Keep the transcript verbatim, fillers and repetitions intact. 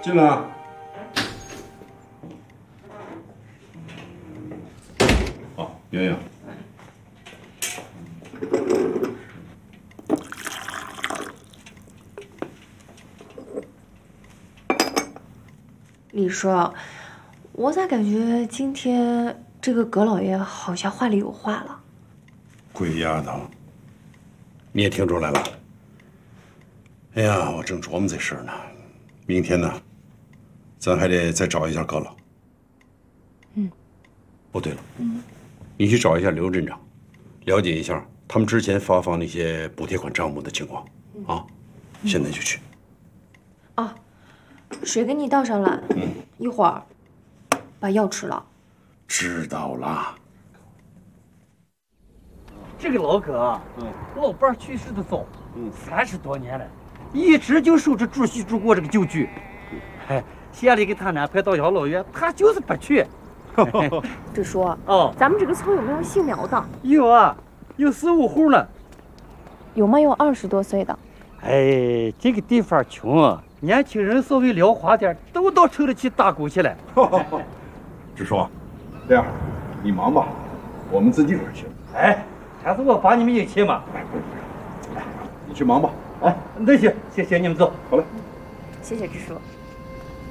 进来啊。好，圆圆。 李叔，我咋感觉今天这个葛老爷好像话里有话了？ 鬼丫头，你也听出来了？哎呀，我正琢磨这事儿呢。明天呢，咱还得再找一下葛老。 嗯。 哦，对了，嗯，你去找一下刘镇长，了解一下他们之前发放那些补贴款账目的情况啊。现在就去。 啊，水给你倒上来。嗯。一会儿把药吃了。 知道了。 这个老葛啊，嗯，老伴去世的早，嗯，三十多年了，一直就守着朱旭住过这个旧居。哎，县里给他安排到养老院，他就是不去。 支书， 哦， 咱们这个村有没有姓苗的？ 有啊，有四五户呢。 有没有二十多岁的？ 哎，这个地方穷啊，年轻人稍微撩花点，都到城里去打工去了。 支书，这样，你忙吧，我们自己个儿去。 哎。还是我把你们一起嘛。 哎，不是不是，哎，你去忙吧。 哎，那行，谢谢你们走。 好嘞。 谢谢支书。